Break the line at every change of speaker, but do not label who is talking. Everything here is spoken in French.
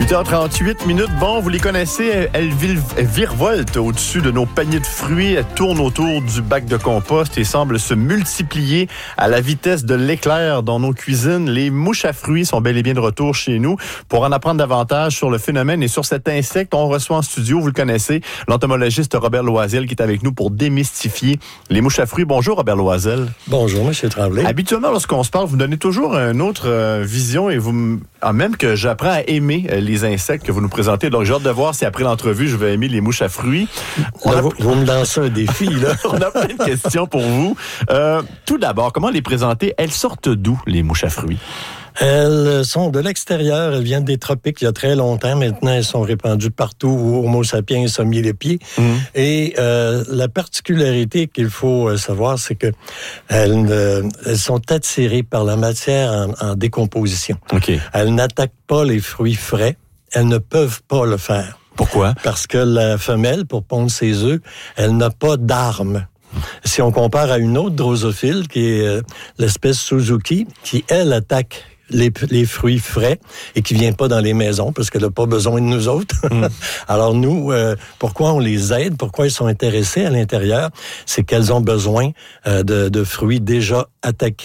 8h38. Bon, vous les connaissez, elles virevoltent au-dessus de nos paniers de fruits, elles tournent autour du bac de compost et semblent se multiplier à la vitesse de l'éclair dans nos cuisines. Les mouches à fruits sont bel et bien de retour chez nous. Pour en apprendre davantage sur le phénomène et sur cet insecte, on reçoit en studio, vous le connaissez, l'entomologiste Robert Loisel qui est avec nous pour démystifier les mouches à fruits. Bonjour Robert Loisel.
Bonjour M. Tremblay.
Habituellement, lorsqu'on se parle, vous donnez toujours une autre vision et même que j'apprends à aimer les insectes que vous nous présentez. Donc, j'ai hâte de voir si après l'entrevue, je vais aimer les mouches à fruits.
Vous me lancez un défi, là.
On a plein de questions pour vous. Tout d'abord, comment les présenter? Elles sortent d'où, les mouches à fruits?
Elles sont de l'extérieur, elles viennent des tropiques il y a très longtemps. Maintenant, elles sont répandues partout où Homo sapiens a mis les pieds. Et la particularité qu'il faut savoir, c'est que elles sont attirées par la matière en décomposition.
Okay.
Elles n'attaquent pas les fruits frais. Elles ne peuvent pas le faire.
Pourquoi?
Parce que la femelle, pour pondre ses œufs, elle n'a pas d'armes. Si on compare à une autre drosophile, qui est l'espèce Suzuki, qui, elle, attaque les fruits frais et qui vient pas dans les maisons parce qu'elle n'a pas besoin de nous autres. Alors nous, pourquoi on les aide, pourquoi ils sont intéressés à l'intérieur, c'est qu'elles ont besoin de fruits déjà attaqués